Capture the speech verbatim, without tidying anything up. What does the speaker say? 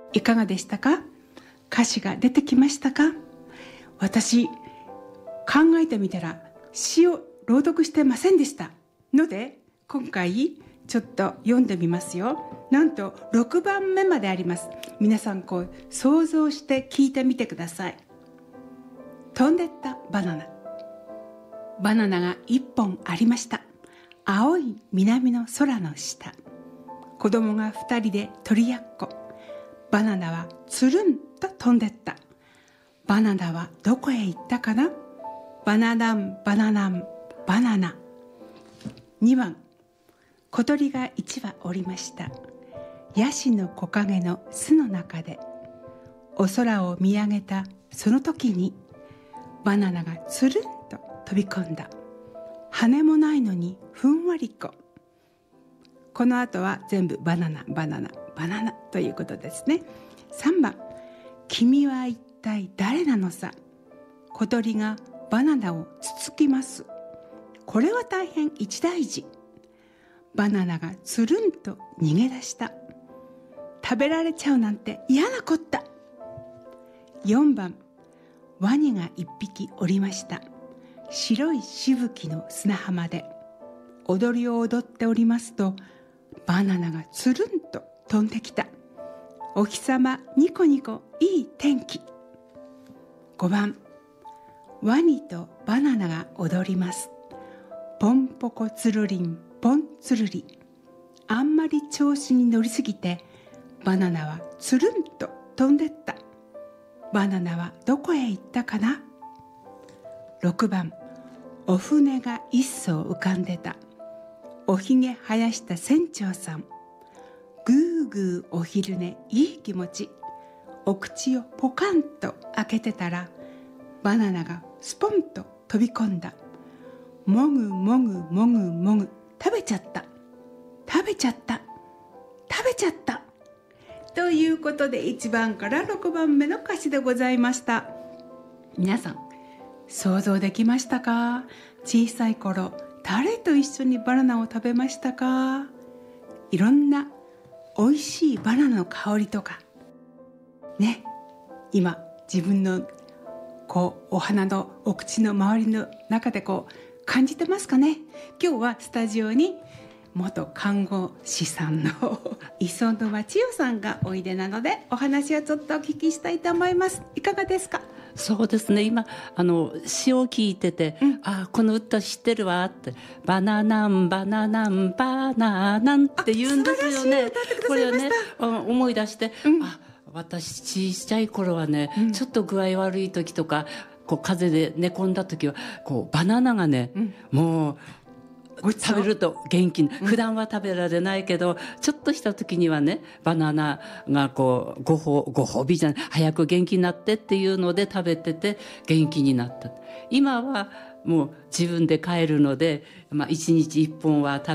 いかがでしたか？歌詞が出てきましたか？私、考えてみたら詩を朗読してませんでしたので、今回ちょっと読んでみますよ。なんとろくばんめまであります。皆さんこう想像して聞いてみてください。飛んでったバナナ。バナナが一本ありました。青い南の空の下。子供が二人で取りやっこ。バナナはつるんと飛んでった。バナナはどこへ行ったかな？バナナンバナナンバナナ。にばん、小鳥が一羽おりました。ヤシの木陰の巣の中で。お空を見上げたその時に、バナナがつるんと飛び込んだ。羽もないのにふんわりこ。この後は全部バナナバナナバナナということですね。さんばん、君は一体誰なのさ。小鳥がバナナをつつきます。これは大変一大事。バナナがつるんと逃げ出した。食べられちゃうなんて嫌なこった。よんばん、ワニが一匹おりました。白いしぶきの砂浜で踊りを踊っておりますと、バナナがつるんと飛んできた。お日様ニコニコいい天気。ごばん、ワニとバナナが踊ります。ポンポコつるりんポンつるり。あんまり調子に乗りすぎて、バナナはつるんと飛んでった。バナナはどこへ行ったかな？ろくばん、お船が一艘浮かんでた。おひげ生やした船長さん。ぐーぐーお昼寝いい気持ち。お口をポカンと開けてたら、バナナがスポンと飛び込んだ。もぐもぐもぐもぐ。食べちゃった。食べちゃった。食べちゃった。ということでいちばんからろくばんめの歌詞でございました。皆さん、想像できましたか？小さい頃、誰と一緒にバナナを食べましたか？いろんな美味しいバナナの香りとかね、今自分のこうお花のお口の周りの中でこう感じてますかね？今日はスタジオに元看護師さんの磯沼千代さんがおいでなので、お話をちょっとお聞きしたいと思います。いかがですか？ そうですね、今あの詩を聞いてて、うん、あこの歌知ってるわって、バナナンバナナンバナナンって言うんですよね。これをね思い出して、うん、あ私小さい頃はね、うん、ちょっと具合悪い時とかこう風邪で寝込んだ時はこうバナナがね、うん、もう食べると元気に、うん、普段は食べられないけどちょっとした時にはねバナナがこうごほご褒美じゃない、早く元気になってっていうので食べてて元気になった。今はもう自分で買えるので、まあ、いちにちいっぽんは食べ